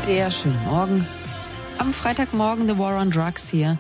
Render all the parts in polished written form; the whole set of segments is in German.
Der schöne Morgen. Am Freitagmorgen The War on Drugs hier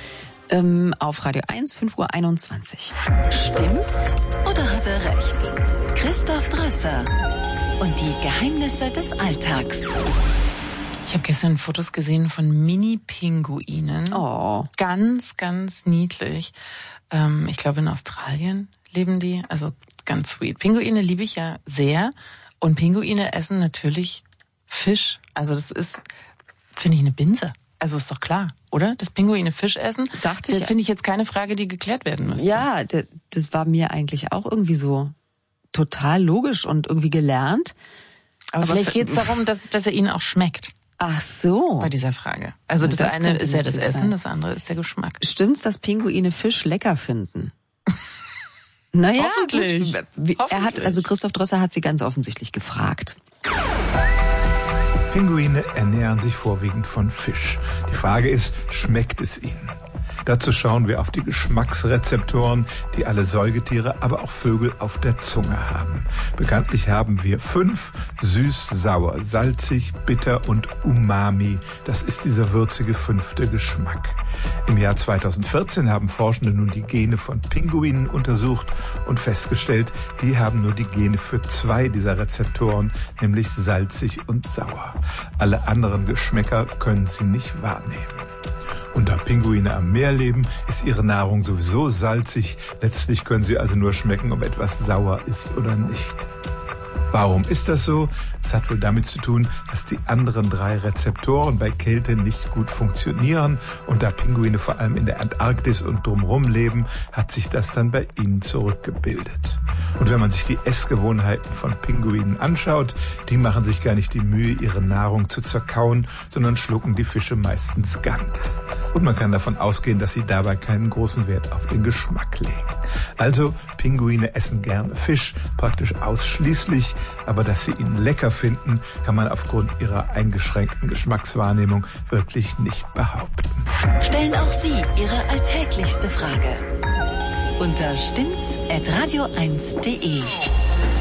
auf Radio 1, 5:21 Uhr. Stimmt's oder hat er recht? Christoph Drösser und die Geheimnisse des Alltags. Ich habe gestern Fotos gesehen von Mini-Pinguinen. Oh. Ganz, ganz niedlich. Ich glaube, in Australien leben die. Also ganz sweet. Pinguine liebe ich ja sehr. Und Pinguine essen natürlich Fisch. Also das ist, finde ich, eine Binse. Also ist doch klar, oder? Dass Pinguine Fisch essen? Dachte ich. Finde ich jetzt keine Frage, die geklärt werden müsste. Ja, das war mir eigentlich auch irgendwie so total logisch und irgendwie gelernt. Aber vielleicht geht es darum, dass er ihnen auch schmeckt. Ach so. Bei dieser Frage. Also das eine ist ja das Essen, das andere ist der Geschmack. Stimmt's, dass Pinguine Fisch lecker finden? Naja, hoffentlich. Christoph Drösser hat sie ganz offensichtlich gefragt. Pinguine ernähren sich vorwiegend von Fisch. Die Frage ist, schmeckt es ihnen? Dazu schauen wir auf die Geschmacksrezeptoren, die alle Säugetiere, aber auch Vögel auf der Zunge haben. Bekanntlich haben wir 5: süß, sauer, salzig, bitter und umami. Das ist dieser würzige 5. Geschmack. Im Jahr 2014 haben Forschende nun die Gene von Pinguinen untersucht und festgestellt, die haben nur die Gene für 2 dieser Rezeptoren, nämlich salzig und sauer. Alle anderen Geschmäcker können sie nicht wahrnehmen. Und da Pinguine am Meer leben, ist ihre Nahrung sowieso salzig. Letztlich können sie also nur schmecken, ob etwas sauer ist oder nicht. Warum ist das so? Es hat wohl damit zu tun, dass die anderen 3 Rezeptoren bei Kälte nicht gut funktionieren. Und da Pinguine vor allem in der Antarktis und drumherum leben, hat sich das dann bei ihnen zurückgebildet. Und wenn man sich die Essgewohnheiten von Pinguinen anschaut, die machen sich gar nicht die Mühe, ihre Nahrung zu zerkauen, sondern schlucken die Fische meistens ganz. Und man kann davon ausgehen, dass sie dabei keinen großen Wert auf den Geschmack legen. Also, Pinguine essen gerne Fisch, praktisch ausschließlich, aber dass sie ihn lecker finden, kann man aufgrund ihrer eingeschränkten Geschmackswahrnehmung wirklich nicht behaupten. Stellen auch Sie Ihre alltäglichste Frage unter stimmt's@radio1.de.